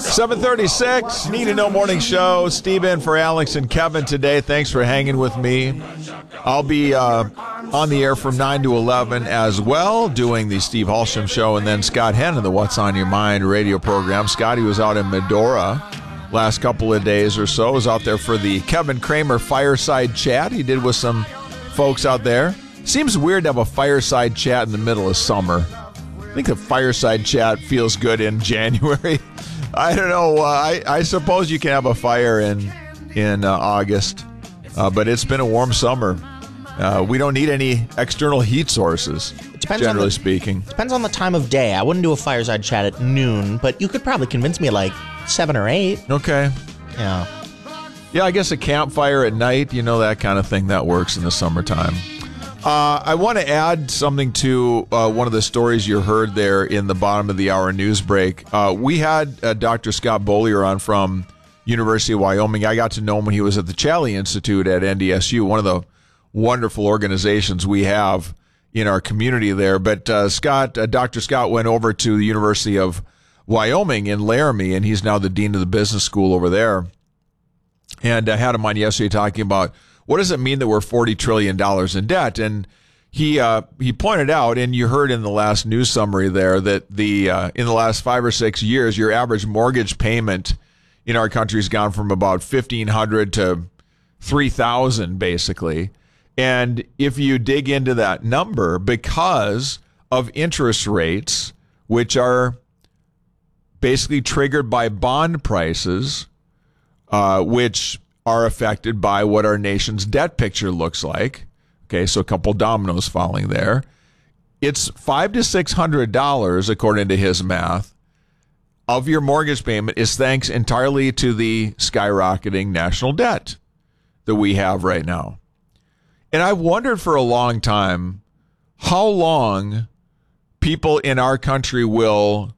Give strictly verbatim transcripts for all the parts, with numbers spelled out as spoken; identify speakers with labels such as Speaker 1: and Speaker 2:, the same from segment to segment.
Speaker 1: seven thirty-six, Need to Know Morning Show. Steve in for Alex and Kevin today. Thanks for hanging with me. I'll be uh, on the air from nine to eleven as well, doing the Steve Halsham Show, and then Scott Henn in the What's on Your Mind radio program. Scotty was out in Medora last couple of days or so. Was out there for the Kevin Kramer fireside chat he did with some folks out there. Seems weird to have a fireside chat in the middle of summer. I think a fireside chat feels good in January. I don't know. Uh, I, I suppose you can have a fire in in uh, August, uh, but it's been a warm summer. Uh, we don't need any external heat sources,
Speaker 2: it depends
Speaker 1: generally
Speaker 2: on the,
Speaker 1: speaking.
Speaker 2: Depends on the time of day. I wouldn't do a fireside chat at noon, but you could probably convince me at like seven or eight.
Speaker 1: Okay.
Speaker 2: Yeah.
Speaker 1: Yeah, I guess a campfire at night, you know, that kind of thing, that works in the summertime. Uh, I want to add something to uh, one of the stories you heard there in the bottom of the hour news break. Uh, we had uh, Doctor Scott Beaulier on from University of Wyoming. I got to know him when he was at the Challey Institute at N D S U, one of the wonderful organizations we have in our community there. But uh, Scott, uh, Doctor Scott went over to the University of Wyoming in Laramie, and he's now the dean of the business school over there. And I had him on yesterday talking about what does it mean that we're forty trillion dollars in debt? And he uh, he pointed out, and you heard in the last news summary there, that the uh, in the last five or six years, your average mortgage payment in our country has gone from about fifteen hundred to three thousand, basically. And if you dig into that number, because of interest rates, which are basically triggered by bond prices, uh, which are affected by what our nation's debt picture looks like. Okay, so a couple dominoes falling there. It's five to six hundred dollars, according to his math, of your mortgage payment is thanks entirely to the skyrocketing national debt that we have right now. And I've wondered for a long time how long people in our country will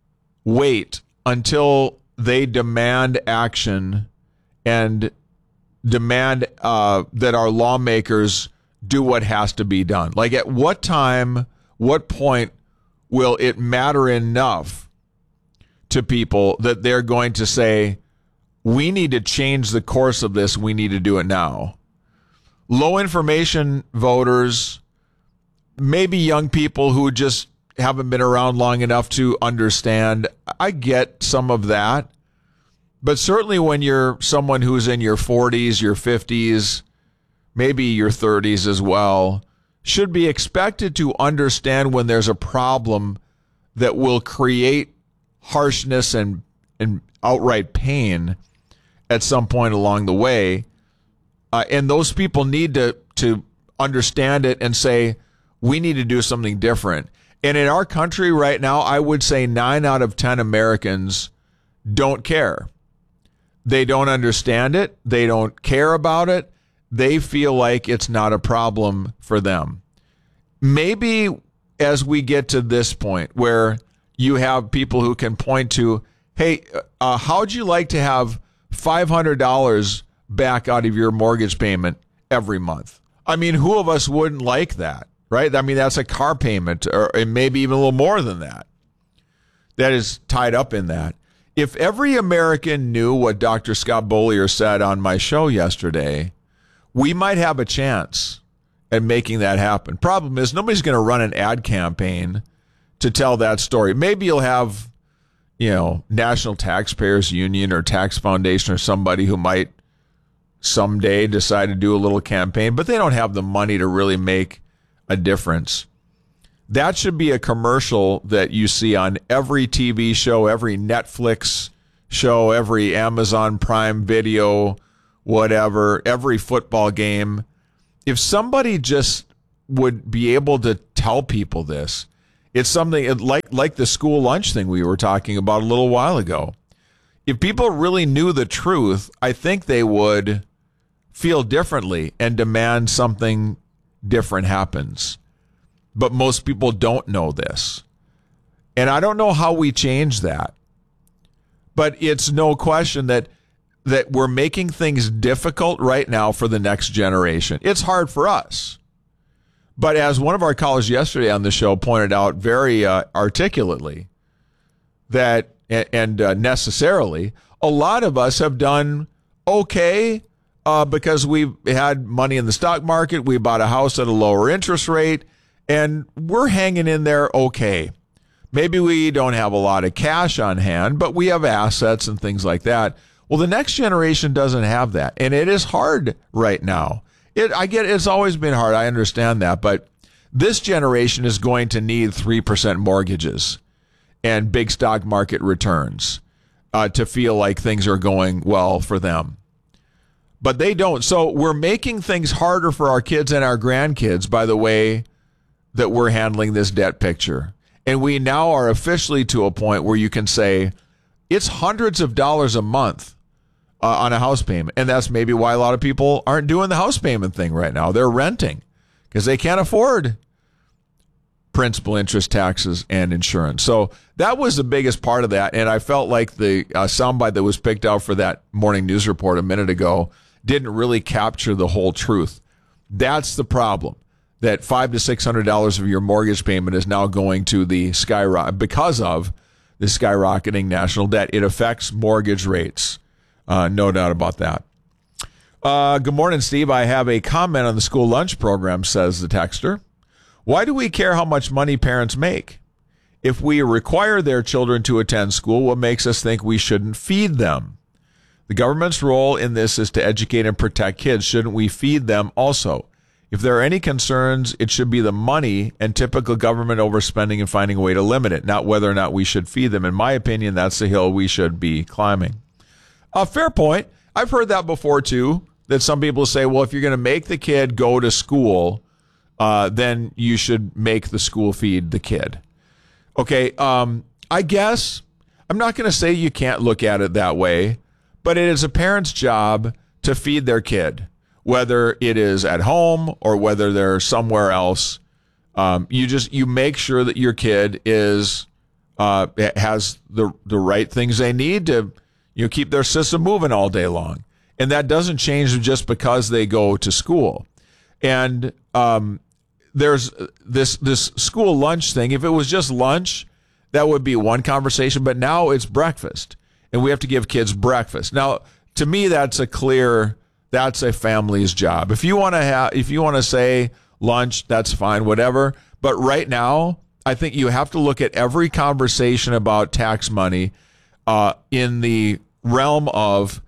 Speaker 1: wait until they demand action and demand uh, that our lawmakers do what has to be done. Like, at what time, what point will it matter enough to people that they're going to say, we need to change the course of this, we need to do it now? Low information voters, maybe young people who just haven't been around long enough to understand. I get some of that. But certainly when you're someone who's in your forties, your fifties, maybe your thirties as well, should be expected to understand when there's a problem that will create harshness and, and outright pain at some point along the way. Uh, and those people need to, to understand it and say, we need to do something different. And in our country right now, I would say nine out of ten Americans don't care. They don't understand it. They don't care about it. They feel like it's not a problem for them. Maybe as we get to this point where you have people who can point to, hey, uh, how'd you like to have five hundred dollars back out of your mortgage payment every month? I mean, who of us wouldn't like that, right? I mean, that's a car payment, or maybe even a little more than that, that is tied up in that. If every American knew what Doctor Scott Beaulier said on my show yesterday, we might have a chance at making that happen. Problem is, nobody's going to run an ad campaign to tell that story. Maybe you'll have, you know, National Taxpayers Union or Tax Foundation or somebody who might someday decide to do a little campaign, but they don't have the money to really make a difference. That should be a commercial that you see on every T V show, every Netflix show, every Amazon Prime Video, whatever, every football game. If somebody just would be able to tell people this, it's something like like the school lunch thing we were talking about a little while ago. If people really knew the truth, I think they would feel differently and demand something different happens. But most people don't know this. And I don't know how we change that. But it's no question that that we're making things difficult right now for the next generation. It's hard for us. But as one of our callers yesterday on the show pointed out very uh, articulately, that and, and uh, necessarily. A lot of us have done okay uh, because we've had money in the stock market. We bought a house at a lower interest rate, and we're hanging in there okay. Maybe we don't have a lot of cash on hand, but we have assets and things like that. Well, the next generation doesn't have that, and it is hard right now. It, I get it's always been hard. I understand that, but this generation is going to need three percent mortgages and big stock market returns uh, to feel like things are going well for them. But they don't. So we're making things harder for our kids and our grandkids by the way that we're handling this debt picture. And we now are officially to a point where you can say it's hundreds of dollars a month uh, on a house payment. And that's maybe why a lot of people aren't doing the house payment thing right now. They're renting because they can't afford principal, interest, taxes, and insurance. So that was the biggest part of that. And I felt like the uh, soundbite that was picked out for that morning news report a minute ago didn't really capture the whole truth. That's the problem. That five to six hundred dollars of your mortgage payment is now going to the skyrocket because of the skyrocketing national debt. It affects mortgage rates, uh, no doubt about that. Uh, good morning, Steve. I have a comment on the school lunch program, says the texter. Why do we care how much money parents make? If we require their children to attend school, what makes us think we shouldn't feed them? The government's role in this is to educate and protect kids. Shouldn't we feed them also? If there are any concerns, it should be the money and typical government overspending and finding a way to limit it, not whether or not we should feed them. In my opinion, that's the hill we should be climbing. A fair point. I've heard that before, too, that some people say, well, if you're going to make the kid go to school, uh, then you should make the school feed the kid. Okay, um, I guess I'm not going to say you can't look at it that way, but it is a parent's job to feed their kid. Whether it is at home or whether they're somewhere else, um, you just you make sure that your kid is uh, has the the right things they need to you know keep their system moving all day long, and that doesn't change just because they go to school. And um, there's this this school lunch thing. If it was just lunch, that would be one conversation. But now it's breakfast, and we have to give kids breakfast. Now, to me, that's a clear. That's a family's job. If you want to have, if you want to say lunch, that's fine, whatever. But right now, I think you have to look at every conversation about tax money uh, in the realm of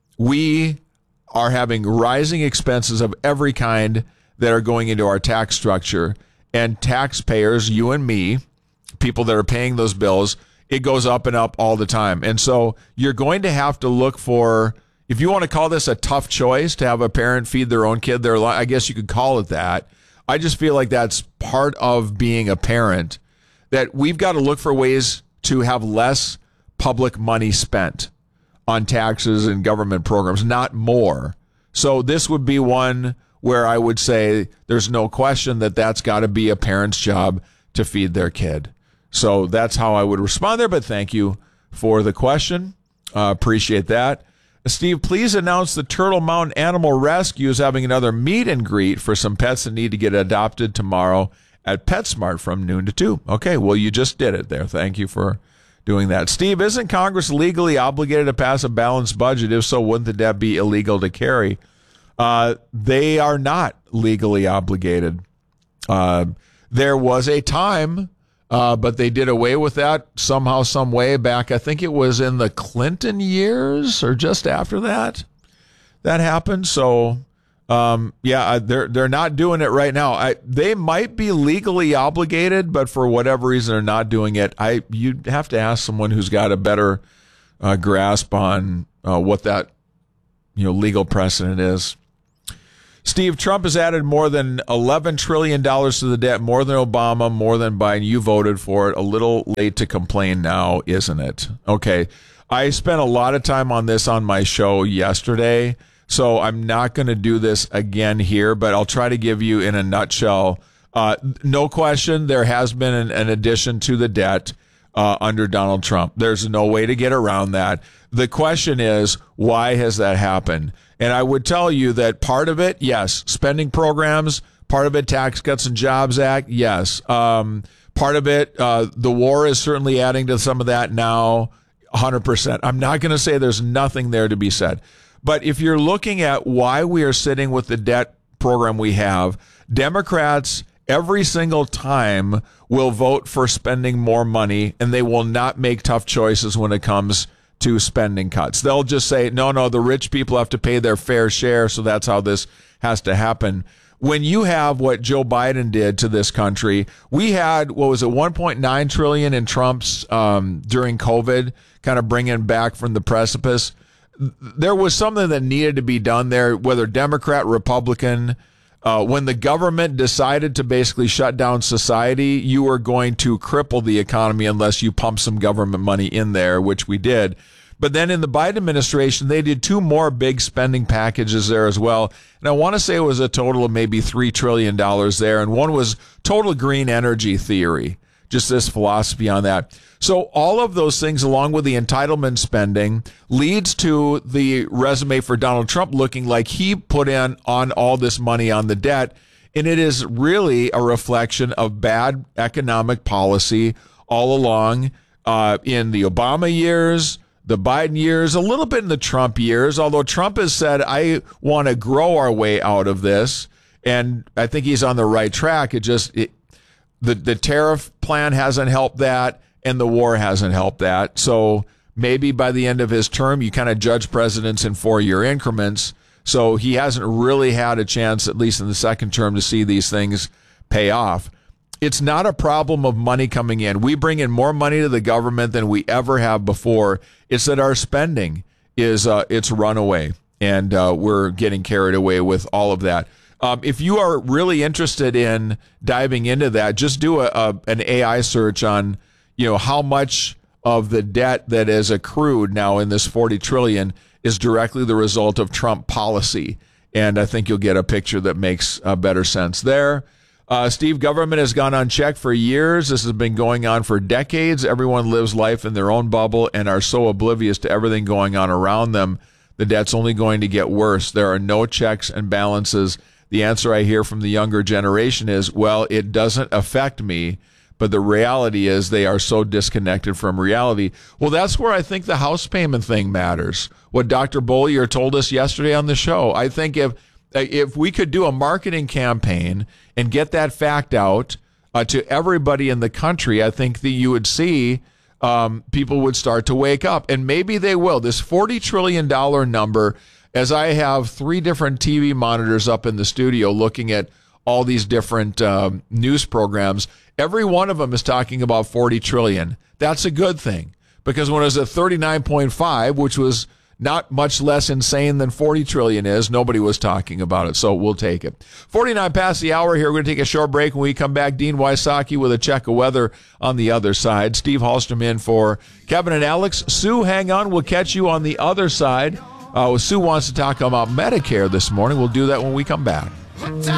Speaker 1: we are having rising expenses of every kind that are going into our tax structure, and taxpayers, you and me, people that are paying those bills, it goes up and up all the time. And so you're going to have to look for. If you want to call this a tough choice to have a parent feed their own kid their lunch, I guess you could call it that. I just feel like that's part of being a parent, that we've got to look for ways to have less public money spent on taxes and government programs, not more. So this would be one where I would say there's no question that that's got to be a parent's job to feed their kid. So that's how I would respond there, but thank you for the question. Uh, appreciate that. Steve, please announce the Turtle Mountain Animal Rescue is having another meet and greet for some pets that need to get adopted tomorrow at PetSmart from noon to two. Okay, well, you just did it there. Thank you for doing that. Steve, isn't Congress legally obligated to pass a balanced budget? If so, wouldn't the debt be illegal to carry? Uh, they are not legally obligated. Uh, there was a time... Uh, but they did away with that somehow, some way back. I think it was in the Clinton years or just after that that happened. So, um, yeah, they're they're not doing it right now. I, they might be legally obligated, but for whatever reason, they're not doing it. I you'd have to ask someone who's got a better uh, grasp on uh, what that you know legal precedent is. Steve, Trump has added more than eleven trillion dollars to the debt, more than Obama, more than Biden. You voted for it. A little late to complain now, isn't it? Okay. I spent a lot of time on this on my show yesterday, so I'm not going to do this again here, but I'll try to give you in a nutshell. Uh, no question, there has been an, an addition to the debt uh, under Donald Trump. There's no way to get around that. The question is, why has that happened? And I would tell you that part of it, yes, spending programs, part of it, Tax Cuts and Jobs Act, yes. Um, part of it, uh, the war is certainly adding to some of that now. one hundred percent. I'm not going to say there's nothing there to be said. But if you're looking at why we are sitting with the debt program we have, Democrats every single time will vote for spending more money, and they will not make tough choices when it comes to spending cuts. They'll just say, no, no, the rich people have to pay their fair share, so that's how this has to happen. When you have what Joe Biden did to this country, we had, what was it, one point nine trillion dollars in Trump's um, during COVID, kind of bringing back from the precipice. There was something that needed to be done there, whether Democrat, Republican. Uh, when the government decided to basically shut down society, you were going to cripple the economy unless you pump some government money in there, which we did. But then in the Biden administration, they did two more big spending packages there as well. And I want to say it was a total of maybe three trillion dollars there. And one was total green energy theory, just this philosophy on that. So all of those things, along with the entitlement spending, leads to the resume for Donald Trump looking like he put in on all this money on the debt. And it is really a reflection of bad economic policy all along uh, in the Obama years, the Biden years, a little bit in the Trump years, although Trump has said, I want to grow our way out of this. And I think he's on the right track. It just, it, the, the tariff plan hasn't helped that, and the war hasn't helped that. So maybe by the end of his term, you kind of judge presidents in four-year increments. So he hasn't really had a chance, at least in the second term, to see these things pay off. It's not a problem of money coming in. We bring in more money to the government than we ever have before. It's that our spending is uh, it's runaway, and uh, we're getting carried away with all of that. Um, if you are really interested in diving into that, just do a, a an A I search on, you know, how much of the debt that is accrued now in this forty trillion dollars is directly the result of Trump policy. And I think you'll get a picture that makes uh, better sense there. Uh, Steve, government has gone unchecked for years. This has been going on for decades. Everyone lives life in their own bubble and are so oblivious to everything going on around them. The debt's only going to get worse. There are no checks and balances. The answer I hear from the younger generation is, well, it doesn't affect me. But the reality is they are so disconnected from reality. Well, that's where I think the house payment thing matters. What Doctor Bollier told us yesterday on the show. I think if if we could do a marketing campaign and get that fact out uh, to everybody in the country, I think that you would see um, people would start to wake up. And maybe they will. This forty trillion dollars number, as I have three different T V monitors up in the studio looking at all these different um, news programs, every one of them is talking about forty trillion dollars. That's a good thing, because when it was at thirty-nine point five, which was not much less insane than forty trillion dollars is, nobody was talking about it, so we'll take it. forty-nine past the hour here. We're going to take a short break. When we come back, Dean Wysocki with a check of weather on the other side. Steve Hallstrom in for Kevin and Alex. Sue, hang on. We'll catch you on the other side. Uh, Sue wants to talk about Medicare this morning. We'll do that when we come back.